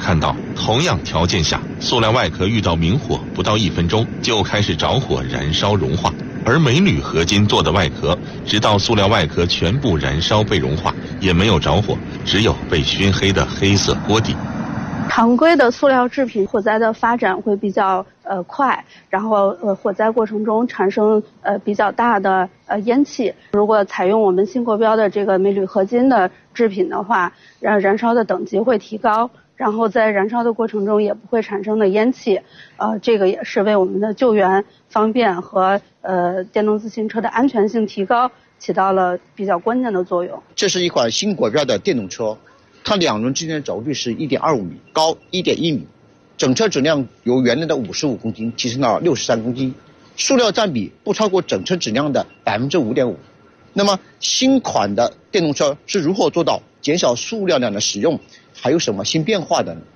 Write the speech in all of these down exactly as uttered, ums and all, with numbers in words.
看到，同样条件下，塑料外壳遇到明火不到一分钟就开始着火燃烧融化，而镁铝合金做的外壳，直到塑料外壳全部燃烧被融化，也没有着火，只有被熏黑的黑色锅底。 常规的塑料制品火灾的发展会比较呃快，然后呃火灾过程中产生呃比较大的呃烟气。如果采用我们新国标的这个镁铝合金的制品的话，燃燃烧的等级会提高，然后在燃烧的过程中也不会产生的烟气。呃，这个也是为我们的救援方便和呃电动自行车的安全性提高起到了比较关键的作用。 这是一款新国标的电动车。它两轮之间的轴距是 一点二五米，高 一点一米，整车质量由原来的五十五公斤提升到六十三公斤，塑料占比不超过整车质量的 百分之五点五。那么新款的电动车是如何做到减少塑料量的使用，还有什么新变化的呢？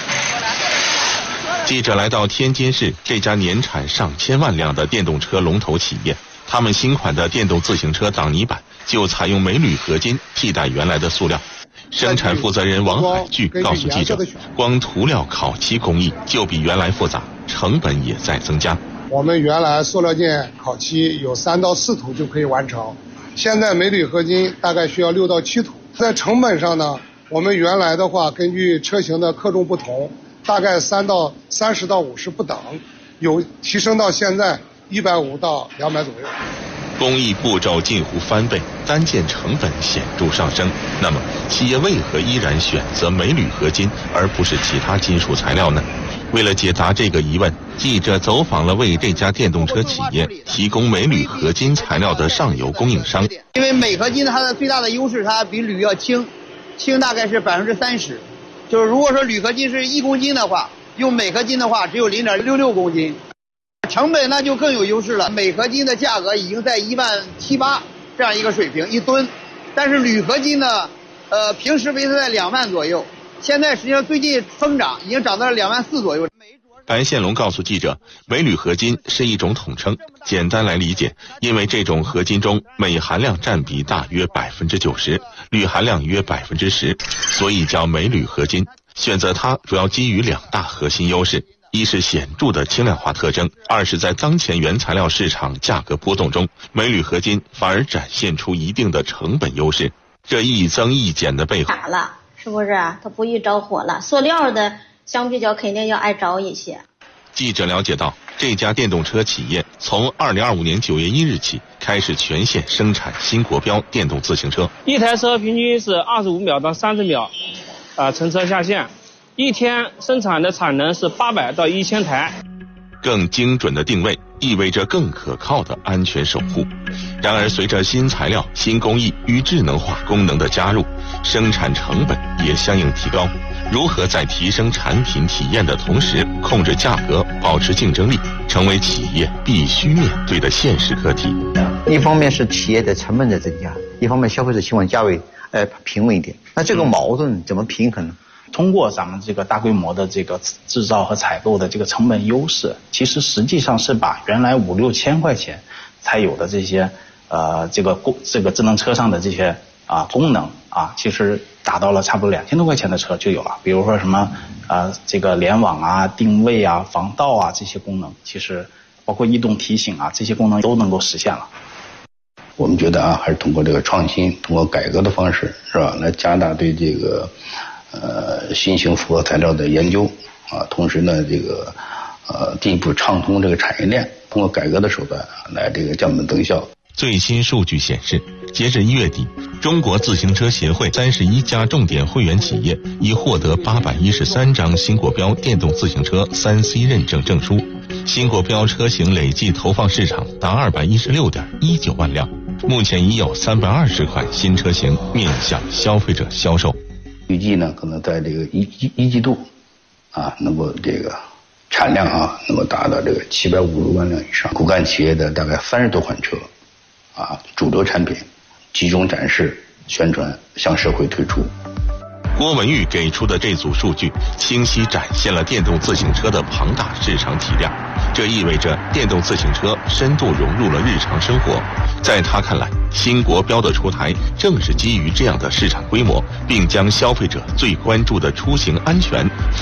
记者来到天津市这家年产上千万辆的电动车龙头企业，他们新款的电动自行车挡泥板就采用镁铝合金替代原来的塑料。生产负责人王海巨告诉记者，光涂料烤漆工艺就比原来复杂，成本也在增加。 我们原来塑料件烤漆有三到四涂就可以完成，现在镁铝合金大概需要六到七涂。在成本上呢，我们原来的话根据车型的克重不同，大概三到三十到五十不等，有提升到现在一百五到两百左右。 工艺步骤近乎翻倍，单件成本显著上升。那么，企业为何依然选择镁铝合金而不是其他金属材料呢？为了解答这个疑问，记者走访了为这家电动车企业提供镁铝合金材料的上游供应商。 因为镁合金它的最大的优势，它比铝要轻，轻大概是百分之三十。就是如果说铝合金是一公斤的话，用镁合金的话只有零点六六公斤。成本那就更有优势了，镁合金的价格已经在一万七八这样一个水平一吨，但是铝合金呢，呃，平时维持在两万左右，现在实际上最近疯涨，已经涨到了两万四左右。 白宪龙告诉记者，镁铝合金是一种统称，简单来理解，因为这种合金中镁含量占比大约百分之九十，铝含量约百分之十，所以叫镁铝合金。选择它主要基于两大核心优势。一是显著的轻量化特征，二是在当前原材料市场价格波动中，镁铝合金反而展现出一定的成本优势。这一增一减的背后， 打了是不是？它不易着火了，塑料的相比较肯定要爱着一些。 记者了解到，这家电动车企业从二零二五年九月一日起开始全线生产新国标电动自行车， 一台车平均是二十五秒到三十秒，啊、呃，乘车下线。一天生产的产能是八百到一千台， 更精准的定位意味着更可靠的安全守护。然而，随着新材料、新工艺与智能化功能的加入，生产成本也相应提高。如何在提升产品体验的同时控制价格、保持竞争力，成为企业必须面对的现实课题。 一方面是企业的成本在增加，一方面消费者希望价位呃平稳一点。那这个矛盾怎么平衡呢？ 通过咱们这个大规模的这个制造和采购的这个成本优势，其实实际上是把原来五六千块钱才有的这些呃这个功这个智能车上的这些啊功能啊，其实达到了差不多两千多块钱的车就有了。比如说什么啊、呃、这个联网啊、定位啊、防盗啊这些功能，其实包括移动提醒啊这些功能都能够实现了。 我们觉得啊，还是通过这个创新、通过改革的方式，是吧，来加大对这个。呃，新型复合材料的研究啊，同时呢，这个呃进一步畅通这个产业链，通过改革的手段来这个降本增效。 最新数据显示，截至一月底，中国自行车协会三十一家重点会员企业已获得八百一十三张新国标电动自行车三 C 认证证书，新国标车型累计投放市场达二百一十六点一九万辆，目前已有三百二十款新车型面向消费者销售。 预计呢，可能在这个一一一季度，啊，能够这个产量啊，能够达到这个七百五十万辆以上。骨干企业的大概三十多款车，啊，主流产品集中展示、宣传，向社会推出。 郭文玉给出的这组数据，清晰展现了电动自行车的庞大市场体量。这意味着电动自行车深度融入了日常生活。在他看来，新国标的出台正是基于这样的市场规模，并将消费者最关注的出行安全